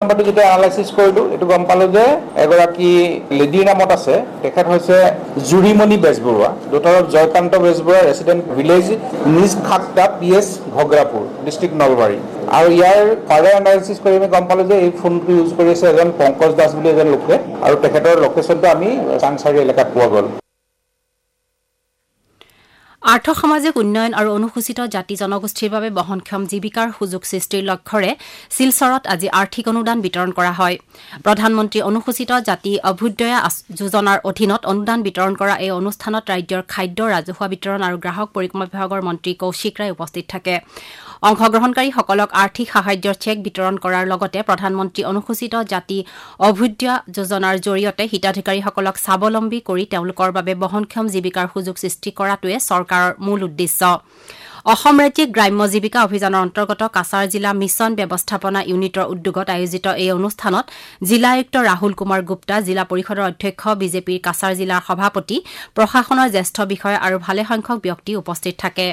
নাম্বাৰটো যেতিয়া এনালাইচিছ কৰিলোঁ এইটো গম পালোঁ যে এগৰাকী লেডিৰ নামত আছে তেখেত হৈছে জুৰিমণি Bezbaroa daughter of Jayakanta Bezbaroa resident village নিজ খাট্টা PS ঘগ্ৰাপুৰ ডিষ্ট্ৰিক্ট নলবাৰী আৰু ইয়াৰ ফাৰ্ডাৰ এনালাইচিছ কৰি আমি গম পালোঁ যে এই ফোনটো ইউজ কৰি আছে এজন পংকজ দাস বুলি এজন লোকে আৰু তেখেতৰ লোকেশ্যনটো আমি চাংচাৰী এলেকাত পোৱা গ'ল আৰ্থ সামাজিক উন্নয়ন আৰু অনুসূচিত জাতি জনগোষ্ঠীৰ বাবে বহনক্ষম জীৱিকাৰ সুযোগ সৃষ্টিৰ লক্ষ্যৰে শিলচৰত আজি আৰ্থিক অনুদান বিতৰণ কৰা হয় প্ৰধানমন্ত্ৰী অনুসূচিত জাতি অভ্যুদয় যোজনাৰ অধীনত অনুদান বিতৰণ কৰা এই অনুষ্ঠানত ৰাজ্যৰ খাদ্য ৰাজহুৱা বিতৰণ আৰু গ্ৰাহক পৰিক্ৰমা বিভাগৰ মন্ত্ৰী কৌশিক ৰায় উপস্থিত থাকে অংশগ্ৰহণকাৰীসকলক আৰ্থিক সাহায্যৰ চেক বিতৰণ কৰাৰ লগতে প্ৰধানমন্ত্ৰী অনুসূচিত জাতি অভ্যুদয় যোজনাৰ জৰিয়তে হিতাধিকাৰীসকলক স্বাৱলম্বী কৰি তেওঁলোকৰ বাবে বহনক্ষম জীৱিকাৰ সুযোগ সৃষ্টি কৰাটোৱে চৰকাৰৰ মূল উদ্দেশ্য অসম ৰাজ্যিক গ্ৰাম্য জীৱিকা অভিযানৰ অন্তৰ্গত কাছাৰ জিলা মিছন ব্যৱস্থাপনা ইউনিটৰ উদ্যোগত আয়োজিত এই অনুষ্ঠানত জিলা আয়ুক্ত ৰাহুল কুমাৰ গুপ্তা জিলা পৰিষদৰ অধ্যক্ষ বিজেপিৰ কাছাৰ জিলাৰ সভাপতি প্ৰশাসনৰ জ্যেষ্ঠ বিষয়া আৰু ভালেসংখ্যক ব্যক্তি উপস্থিত থাকে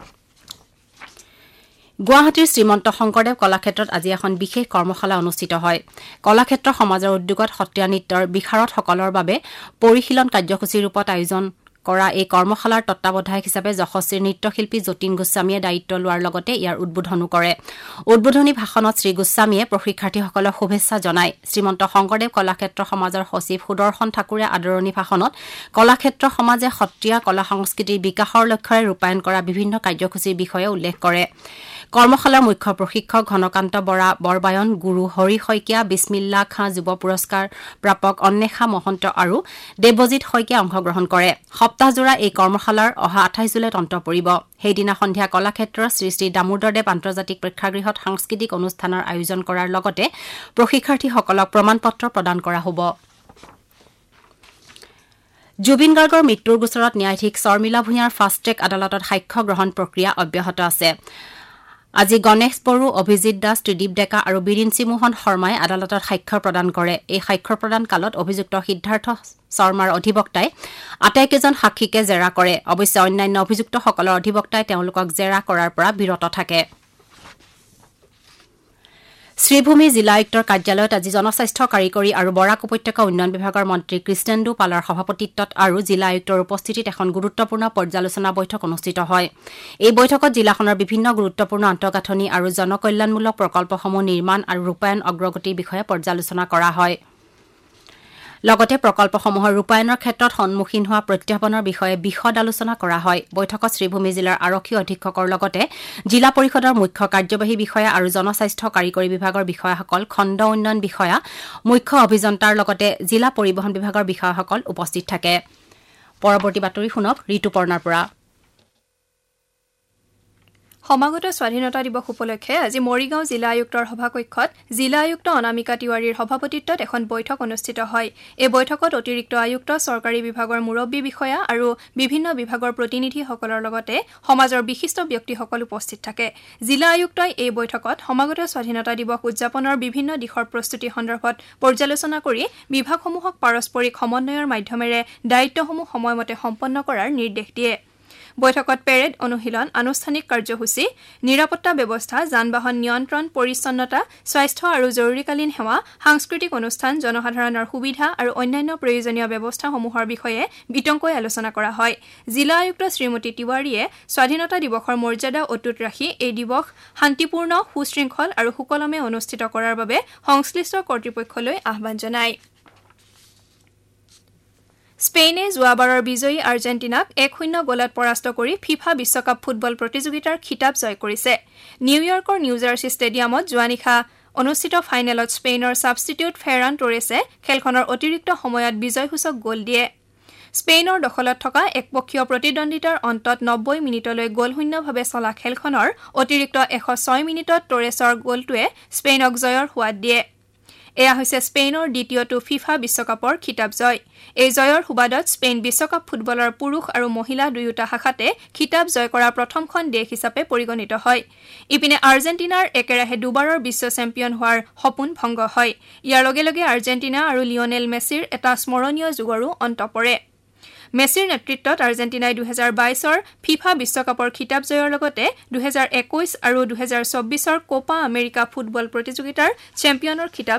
গুৱাহাটীৰ শ্ৰীমন্ত শংকৰদেৱ কলাক্ষেত্ৰত আজি এখন বিশেষ কৰ্মশালা অনুষ্ঠিত হয় কলাক্ষেত্ৰ সমাজৰ উদ্যোগত সত্ৰীয়া নৃত্যৰ বিশাৰদসকলৰ বাবে পৰিশীলন কাৰ্যসূচীৰ ৰূপত আয়োজন কৰা এই কৰ্মশালাৰ তত্ত্বাৱধায়ক হিচাপে যশস্বী নৃত্যশিল্পী যতীন গোস্বামীয়ে দায়িত্ব লোৱাৰ লগতে ইয়াৰ উদ্বোধনো কৰে উদ্বোধনী ভাষণত শ্ৰী গোস্বামীয়ে প্ৰশিক্ষাৰ্থীসকলক শুভেচ্ছা জনায় শ্ৰীমন্ত শংকৰদেৱ কলাক্ষেত্ৰ সমাজৰ সচিব সুদৰ্শন ঠাকুৰে আদৰণি ভাষণত কলাক্ষেত্ৰ সমাজে সত্ৰীয়া কলা সংস্কৃতিৰ বিকাশৰ লক্ষ্যৰে ৰূপায়ণ কৰা বিভিন্ন কাৰ্যসূচীৰ বিষয়ে উল্লেখ কৰে কৰ্মশালাৰ মুখ্য প্ৰশিক্ষক ঘনকান্ত বৰা বৰবায়ন গুৰু হৰি শইকীয়া বিছমিল্লা খাঁ যুৱ পুৰস্কাৰ প্ৰাপক অন্বেষা মহন্ত আৰু দেৱজিৎ শইকীয়া অংশগ্ৰহণ কৰে সপ্তাহজোৰা এই কৰ্মশালাৰ অহা 28 জুলাইত অন্ত পৰিব সেইদিনা সন্ধিয়া কলাক্ষেত্ৰৰ শ্ৰী শ্ৰী দামোদৰদেৱ আন্তৰ্জাতিক প্ৰেক্ষাগৃহত সাংস্কৃতিক অনুষ্ঠানৰ আয়োজন কৰাৰ লগতে প্ৰশিক্ষাৰ্থীসকলক প্ৰমাণপত্ৰ প্ৰদান কৰা হ'ব জুবিন গাৰ্গৰ মৃত্যুৰ গোচৰত ন্যায়াধীশ শৰ্মিলা ভূঞাৰ ফাষ্ট ট্ৰেক আদালতত সাক্ষ্য গ্ৰহণ প্ৰক্ৰিয়া অব্যাহত আছে আজি গণেশ বড়ো অভিজিত দাস ত্ৰিদীপ ডেকা আৰু বিৰিঞ্চি মোহন শৰ্মাই আদালতত সাক্ষ্য প্ৰদান কৰে এই সাক্ষ্য প্ৰদান কালত অভিযুক্ত সিদ্ধাৰ্থ শৰ্মাৰ অধিবক্তাই আটাইকেইজন সাক্ষীকে জেৰা কৰে অৱশ্যে অন্যান্য অভিযুক্তসকলৰ অধিবক্তাই তেওঁলোকক জেৰা কৰাৰ পৰা বিৰত থাকে শ্ৰীভূমি জিলা আয়ুক্তৰ কাৰ্যালয়ত আজি জনস্বাস্থ্য কাৰিকৰী আৰু বৰাক উপত্যকা উন্নয়ন বিভাগৰ মন্ত্ৰী কৃষ্ণেন্দু পালৰ সভাপতিত্বত আৰু জিলা আয়ুক্তৰ উপস্থিতিত এখন গুৰুত্বপূৰ্ণ পৰ্যালোচনা বৈঠক অনুষ্ঠিত হয় এই বৈঠকত জিলাখনৰ বিভিন্ন গুৰুত্বপূৰ্ণ আন্তঃগাঁথনি আৰু জনকল্যাণমূলক প্ৰকল্পসমূহ নিৰ্মাণ আৰু ৰূপায়ণ অগ্ৰগতিৰ বিষয়ে পৰ্যালোচনা কৰা হয় লগতে প্ৰকল্পসমূহৰ ৰূপায়ণৰ ক্ষেত্ৰত সন্মুখীন হোৱা প্ৰত্যাহ্বানৰ বিষয়ে বিশদ আলোচনা কৰা হয় বৈঠকত শ্ৰীভূমি জিলাৰ আৰক্ষী অধীক্ষকৰ লগতে জিলা পৰিষদৰ মুখ্য কাৰ্যবাহী বিষয়া আৰু জনস্বাস্থ্য কাৰিকৰী বিভাগৰ বিষয়াসকল খণ্ড উন্নয়ন বিষয়া মুখ্য অভিযন্তাৰ লগতে জিলা পৰিবহণ বিভাগৰ বিষয়াসকল উপস্থিত থাকে পৰৱৰ্তী বাতৰি শুনক ঋতুপৰ্ণাৰ পৰা সমাগত স্বাধীনতা দিৱস উপলক্ষে আজি মৰিগাঁও জিলা আয়ুক্তৰ সভাকক্ষত জিলা আয়ুক্ত অনামিকা তিৱাৰীৰ সভাপতিত্বত এখন বৈঠক অনুষ্ঠিত হয় এই বৈঠকত অতিৰিক্ত আয়ুক্ত চৰকাৰী বিভাগৰ মুৰব্বী বিষয়া আৰু বিভিন্ন বিভাগৰ প্ৰতিনিধিসকলৰ লগতে সমাজৰ বিশিষ্ট ব্যক্তিসকল উপস্থিত থাকে জিলা আয়ুক্তই এই বৈঠকত সমাগত স্বাধীনতা দিৱস উদযাপনৰ বিভিন্ন দিশৰ প্ৰস্তুতি সন্দৰ্ভত পৰ্যালোচনা কৰি বিভাগসমূহক পাৰস্পৰিক সমন্বয়ৰ মাধ্যমেৰে দায়িত্বসমূহ সময়মতে সম্পন্ন কৰাৰ নিৰ্দেশ দিয়ে বৈঠকত পেৰেড অনুশীলন আনুষ্ঠানিক কাৰ্যসূচী নিৰাপত্তা ব্যৱস্থা যান-বাহন নিয়ন্ত্ৰণ পৰিচ্ছন্নতা স্বাস্থ্য আৰু জৰুৰীকালীন সেৱা সাংস্কৃতিক অনুষ্ঠান জনসাধাৰণৰ সুবিধা আৰু অন্যান্য প্ৰয়োজনীয় ব্যৱস্থাসমূহৰ বিষয়ে বিতংকৈ আলোচনা কৰা হয় জিলা আয়ুক্ত শ্ৰীমতী তিৱাৰীয়ে স্বাধীনতা দিৱসৰ মৰ্যাদা অটুট ৰাখি এই দিৱস শান্তিপূৰ্ণ সুশৃংখল আৰু সুকলমে অনুষ্ঠিত কৰাৰ বাবে সংশ্লিষ্ট কৰ্তৃপক্ষলৈ আহ্বান জনায় স্পেইনে যোৱাবাৰৰ বিজয়ী আৰ্জেণ্টিনাক 1-0 গলত পৰাস্ত কৰি ফিফা বিশ্বকাপ ফুটবল প্ৰতিযোগিতাৰ খিতাপ জয় কৰিছে নিউয়ৰ্কৰ নিউজাৰ্চি ষ্টেডিয়ামত যোৱা নিশা অনুষ্ঠিত ফাইনেলত স্পেইনৰ ছাবষ্টিটিউট ফেৰান টৰেছে খেলখনৰ অতিৰিক্ত সময়ত বিজয়সূচক গ'ল দিয়ে স্পেইনৰ দখলত থকা একপক্ষীয় প্ৰতিদ্বন্দ্বিতাৰ অন্তত 90 মিনিটলৈ গ'লশূন্যভাৱে চলা খেলখনৰ অতিৰিক্ত 106 মিনিটত টৰেছৰ গ'লটোৱে স্পেইনক জয়ৰ সোৱাদ দিয়ে এয়া হৈছে স্পেইনৰ দ্বিতীয়টো ফিফা বিশ্বকাপৰ খিতাপ জয় এই জয়ৰ সুবাদত স্পেইন বিশ্বকাপ ফুটবলৰ পুৰুষ আৰু মহিলা দুয়োটা শাখাতে খিতাপ জয় কৰা প্ৰথমখন দেশ হিচাপে পৰিগণিত হয় ইপিনে আৰ্জেণ্টিনাৰ একেৰাহে দুবাৰৰ বিশ্ব চেম্পিয়ন হোৱাৰ সপোন ভংগ হয় ইয়াৰ লগে লগে আৰ্জেণ্টিনা আৰু লিঅনেল মেছিৰ এটা স্মৰণীয় যুগৰো অন্ত পৰে মেছিৰ নেতৃত্বত আৰ্জেণ্টিনাই 2022ৰ ফিফা বিশ্বকাপৰ খিতাপ জয়ৰ লগতে 2021 আৰু 2024ৰ কোপা আমেৰিকা ফুটবল প্ৰতিযোগিতাৰ চেম্পিয়নৰ খিতাপ